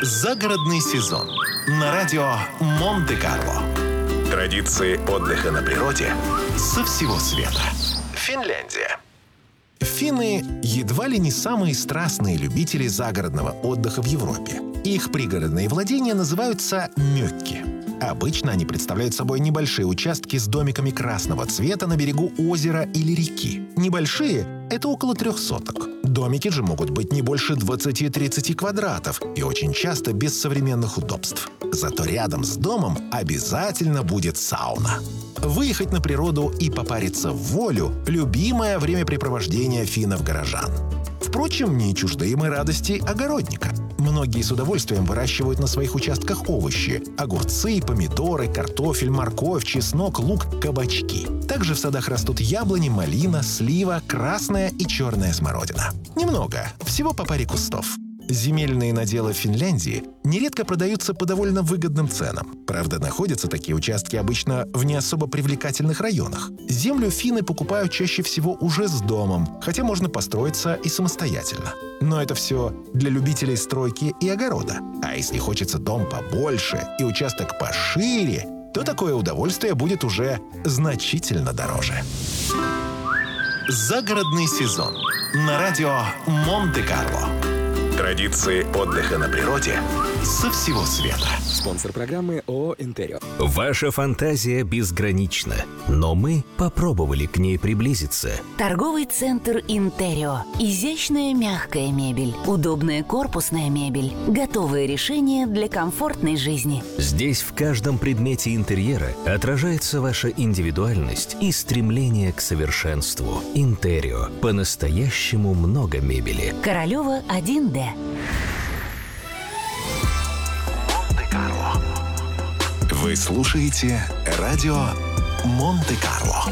Загородный сезон на радио Монте-Карло. Традиции отдыха на природе со всего света. Финляндия. Финны едва ли не самые страстные любители загородного отдыха в Европе. Их пригородные владения называются мёкки. Обычно они представляют собой небольшие участки с домиками красного цвета на берегу озера или реки. Небольшие — это около 3 соток. Домики же могут быть не больше 20-30 квадратов и очень часто без современных удобств. Зато рядом с домом обязательно будет сауна. Выехать на природу и попариться в волю — любимое времяпрепровождение финнов-горожан. Впрочем, не чужды им и радости огородника. Многие с удовольствием выращивают на своих участках овощи – огурцы, помидоры, картофель, морковь, чеснок, лук, кабачки. Также в садах растут яблони, малина, слива, красная и черная смородина. Немного, всего по паре кустов. Земельные наделы в Финляндии нередко продаются по довольно выгодным ценам. Правда, находятся такие участки обычно в не особо привлекательных районах. Землю финны покупают чаще всего уже с домом, хотя можно построиться и самостоятельно. Но это все для любителей стройки и огорода. А если хочется дом побольше и участок пошире, то такое удовольствие будет уже значительно дороже. Загородный сезон на радио Монте-Карло. Традиции отдыха на природе со всего света. Спонсор программы ООО «Интерио». Ваша фантазия безгранична, но мы попробовали к ней приблизиться. Торговый центр «Интерио». Изящная мягкая мебель, удобная корпусная мебель, готовые решения для комфортной жизни. Здесь в каждом предмете интерьера отражается ваша индивидуальность и стремление к совершенству. «Интерио». По-настоящему много мебели. Королева 1Д. Вы слушаете радио Монте-Карло.